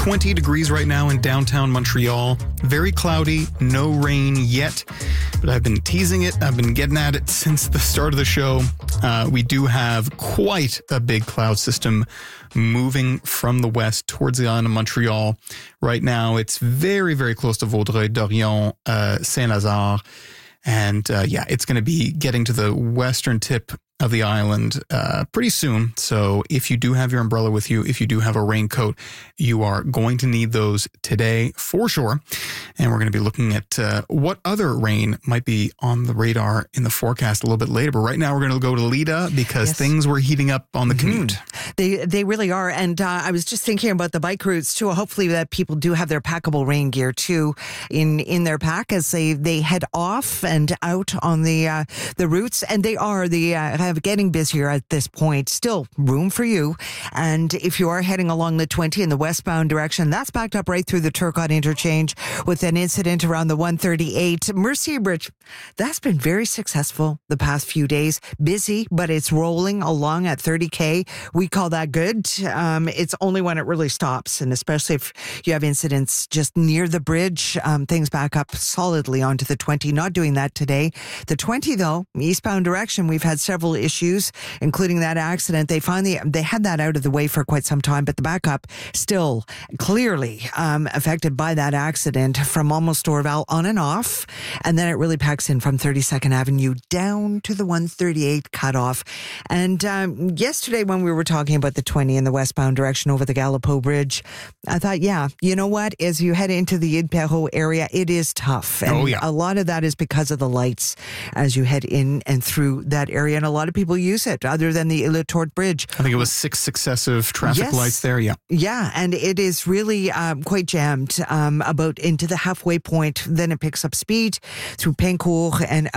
20 degrees right now in downtown Montreal. Very cloudy, no rain yet, but I've been teasing it. I've been getting at it since the start of the show. We do have quite a big cloud system moving from the west towards the island of Montreal. Right now, it's very, very close to Vaudreuil, Dorion, Saint-Lazare. And it's going to be getting to the western tip of the island pretty soon. So if you do have your umbrella with you, if you do have a raincoat, you are going to need those today for sure. And we're going to be looking at what other rain might be on the radar in the forecast a little bit later. But right now we're going to go to Lita because things were heating up on the commute. They really are. And I was just thinking about the bike routes too. Hopefully that people do have their packable rain gear too in their pack as they head off and out on the routes. And they are getting busier at this point. Still room for you. And if you are heading along the 20 in the westbound direction, that's backed up right through the Turcotte interchange with an incident around the 138. Mercier Bridge, that's been very successful the past few days. Busy, but it's rolling along at 30K. We call that good. It's only when it really stops. And especially if you have incidents just near the bridge, things back up solidly onto the 20. Not doing that today. The 20 though, eastbound direction, we've had several issues, including that accident. They had that out of the way for quite some time, but the backup still clearly affected by that accident from almost Dorval on and off. And then it really packs in from 32nd Avenue down to the 138 cutoff. And yesterday when we were talking about the 20 in the westbound direction over the Gallipeau Bridge, I thought, you know what? As you head into the Ile-Perrot area, it is tough. And a lot of that is because of the lights as you head in and through that area. And a lot of people use it other than the Ile-Tourte Bridge. I think it was 6 successive traffic lights there. Yeah. Yeah. And it is really quite jammed about into the halfway point. Then it picks up speed through Pincourt and